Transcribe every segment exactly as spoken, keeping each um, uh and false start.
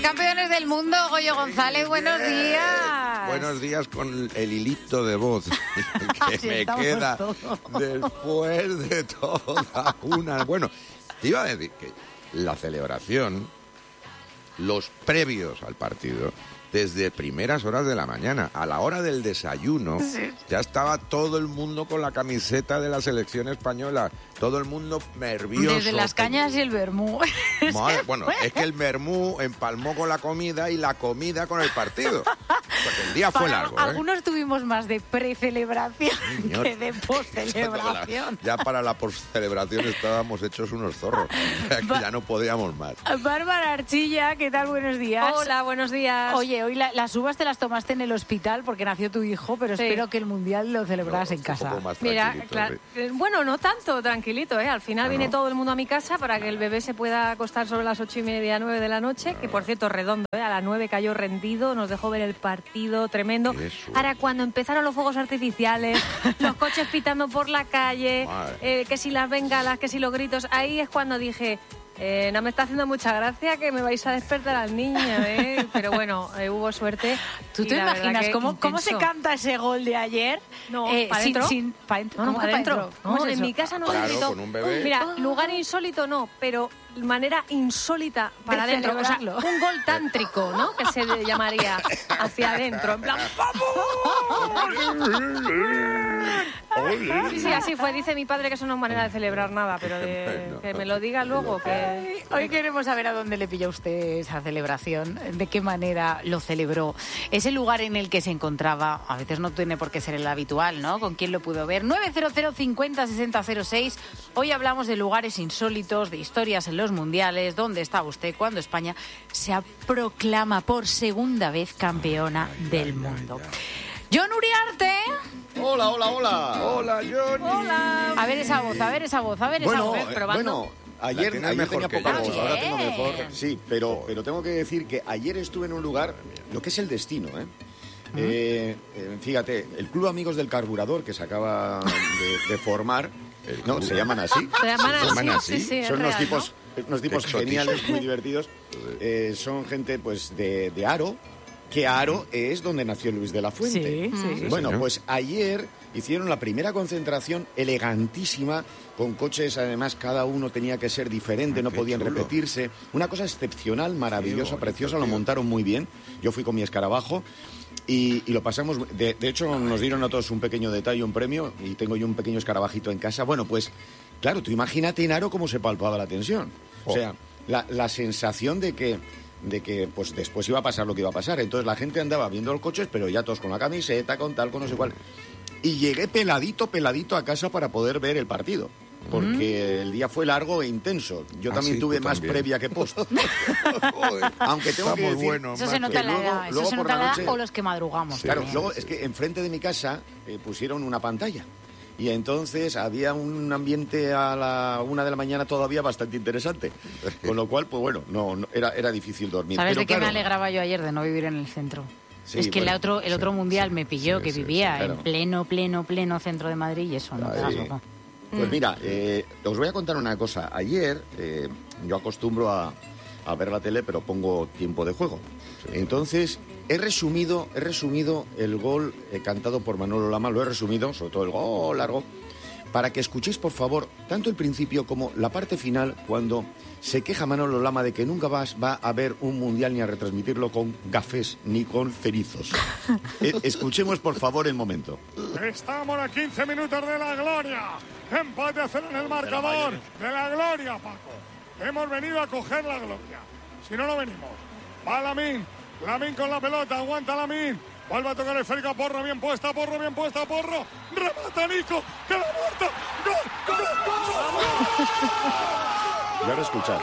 Campeones del mundo, Goyo González, buenos días. Buenos días con el hilito de voz que Sí, me queda todos. después de toda una... Bueno, te iba a decir que la celebración, los previos al partido, desde primeras horas de la mañana, a la hora del desayuno, sí. Ya estaba todo el mundo con la camiseta de la selección española, todo el mundo nervioso. Desde las cañas y el vermú. Madre, bueno, es que el vermú empalmó con la comida y la comida con el partido. Porque el día fue Para, largo, ¿eh? Algunos tuvimos más de precelebración Señor. que de postcelebración. Ya para la postcelebración estábamos hechos unos zorros. O sea, que ya no podíamos más. Bárbara Archilla, ¿qué tal? Buenos días. Hola, buenos días. Oye, hoy la, las uvas te las tomaste en el hospital porque nació tu hijo, pero sí. Espero que el Mundial lo celebraras no, en casa. Mira, claro, sí. Bueno, no tanto tranquilito, ¿eh? Al final ah, viene no. todo el mundo a mi casa para que el bebé se pueda acostar sobre las ocho y media, nueve de la noche, que por cierto, redondo, ¿eh? A las nueve cayó rendido, nos dejó ver el partido, tremendo. Ahora, cuando empezaron los fuegos artificiales, los coches pitando por la calle, eh, que si las bengalas, que si los gritos, ahí es cuando dije... Eh, no me está haciendo mucha gracia que me vais a despertar al niño, ¿eh? Pero bueno, eh, hubo suerte. ¿Tú te imaginas cómo, cómo se canta ese gol de ayer? No, eh, ¿para adentro? Sin, sin, pa no, no, para adentro. No, en mi casa no claro, gritó. Con un bebé. Mira, lugar insólito no, pero manera insólita para de adentro. O sea, un gol tántrico, ¿no? Que se llamaría hacia adentro. En plan, Sí, sí, así fue. Dice mi padre que eso no es manera de celebrar nada, pero de, que me lo diga luego. Que... Hoy queremos saber a dónde le pilló usted esa celebración, de qué manera lo celebró. Ese lugar en el que se encontraba, a veces no tiene por qué ser el habitual, ¿no? ¿Con quién lo pudo ver? nueve cero cero cincuenta sesenta cero seis. Hoy hablamos de lugares insólitos, de historias en los mundiales. ¿Dónde estaba usted cuando España se proclama por segunda vez campeona del mundo? John Uriarte. Hola, hola, hola. Hola, Johnny. Hola. A ver esa voz, a ver esa voz, a ver bueno, esa voz. Eh, bueno, ayer, ayer tenía poca voz, ahora tengo mejor. Sí, pero, pero tengo que decir que ayer estuve en un lugar, lo que es el destino, ¿eh? ¿Mm? Eh, eh, fíjate, el Club Amigos del Carburador que se acaba de, de formar, no, se llaman así. Se llaman así, ¿Se llaman así? Sí, sí, son real, unos tipos, ¿no? unos tipos geniales, muy divertidos. Eh, son gente, pues, de, de Aro. Que Aro es donde nació Luis de la Fuente. Sí, sí. Bueno, sí, pues ayer hicieron la primera concentración elegantísima, con coches, además cada uno tenía que ser diferente, ah, no podían chulo. repetirse. Una cosa excepcional, maravillosa, bonito, preciosa, tío. Lo montaron muy bien. Yo fui con mi escarabajo y, y lo pasamos... De, de hecho, nos dieron a todos un pequeño detalle, un premio, y tengo yo un pequeño escarabajito en casa. Bueno, pues, claro, tú imagínate en Aro cómo se palpaba la tensión. O sea, la, la sensación de que... de que pues después iba a pasar lo que iba a pasar. Entonces la gente andaba viendo los coches, pero ya todos con la camiseta, con tal, con no sé cuál. Y llegué peladito, peladito a casa para poder ver el partido. Porque mm. el día fue largo e intenso. Yo ah, también sí, tuve más también. previa que post. Aunque tengo Estamos que decir... buenos, eso se nota en la edad, eso se nota en la edad o los que madrugamos. Sí, claro, también. luego es que enfrente de mi casa eh, pusieron una pantalla. Y entonces había un ambiente a la una de la mañana todavía bastante interesante. Con lo cual, pues bueno, no, no era, era difícil dormir. ¿Sabes Pero, de qué claro, me alegraba yo ayer de no vivir en el centro? Sí, es que bueno, el otro, el sí, otro mundial sí, me pilló, sí, que sí, vivía sí, claro. en pleno, pleno, pleno centro de Madrid y eso no te Ahí. das ojo. Pues mira, eh, os voy a contar una cosa. Ayer eh, yo acostumbro a, a ver la tele, pero pongo tiempo de juego. Entonces, he resumido, he resumido el gol eh, cantado por Manolo Lama, lo he resumido, sobre todo el gol largo, para que escuchéis, por favor, tanto el principio como la parte final, cuando se queja Manolo Lama de que nunca vas, va a haber un mundial ni a retransmitirlo con gafés ni con cerizos. Eh, escuchemos, por favor, el momento. Estamos a quince minutos de la gloria. Empate a cero en el marcador. De la gloria, Paco. Hemos venido a coger la gloria. Si no, no venimos. Va Lamín. Lamín con la pelota. Aguanta Lamín. Vuelve a tocar el esférico a Porro, bien puesta, Porro, bien puesta, Porro. Remata Nico, que la muerta. ¡Gol, gol, gol, gol! Y ahora escuchad.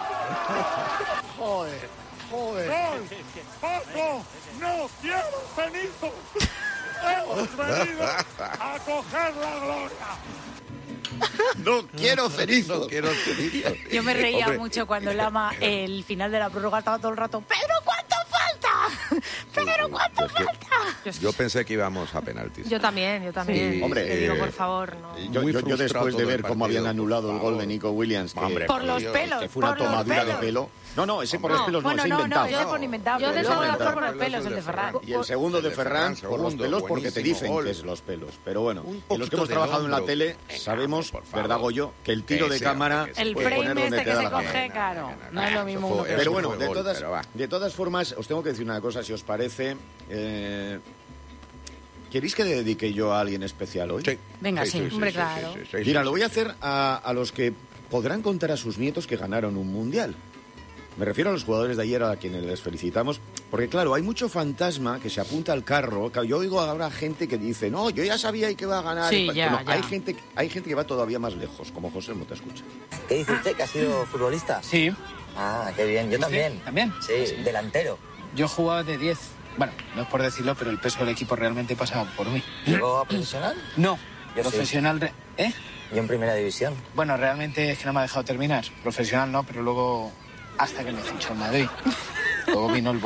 Joder, joder. ¡Gol! ¡Paco! ¡No quiero cenizo! ¡Hemos venido a coger la gloria! No quiero cerizo. No quiero cerizo. Yo me reía Hombre. mucho cuando Lama, el final de la prórroga, estaba todo el rato, ¡Pedro, cuánto falta! ¡Pedro, cuánto Es que falta! Yo pensé que íbamos a penaltis. Yo también, yo también. Sí, hombre, Te digo, eh, por favor, no. Yo, Muy yo- yo frustrado después de todo el ver cómo partido, habían anulado por el gol de favor. Nico Williams, que, Hombre, Por los Dios, pelos. que fue una por los tomadura de pelos. pelo. No, no, ese por los No, pelos no, Bueno, ese no, no, inventado. yo por inventado. Yo de pero eso luego no por por los pelos, el de Ferran. Y el segundo El de de Ferran Ferran, por los segundo, pelos porque te buenísimo dicen gol. que es los pelos. Pero bueno, Un y los poquito que hemos de trabajado en la hombro. tele Venga, sabemos, por favor. ¿verdad, Goyo? Que el tiro de Ese, cámara hombre, que El se puede frame poner donde este te que da se la gana. coge, claro. No es lo mismo Eso uno fue- que eso Pero otro. bueno, fue de gol, todas, pero va. de todas formas, os tengo que decir una cosa, si os parece. eh, ¿Queréis que dedique yo a alguien especial hoy? Sí. Venga, sí, hombre, claro. sí, sí, Mira, sí, lo sí. voy a hacer a, a los que podrán contar a sus nietos que ganaron un mundial. Me refiero a los jugadores de ayer a quienes les felicitamos, porque claro, hay mucho fantasma que se apunta al carro. Claro, yo oigo ahora gente que dice, no, yo ya sabía que iba a ganar. Sí, Bueno, ya, ya. Hay, gente, hay gente que va todavía más lejos, como José no te escucha. ¿Qué dice usted? ¿Que ha sido futbolista? Sí. Ah, qué bien. Yo ¿Usted también. también? Sí, Sí. delantero. Yo jugaba de diez. Bueno, no es por decirlo, pero el peso del equipo realmente pasaba por mí. ¿Llegó a profesional? No, Yo sí. profesional... re- ¿Eh? Yo en primera división. Bueno, realmente es que no me ha dejado terminar. Profesional no, pero luego hasta que me fichó en Madrid. Luego vino el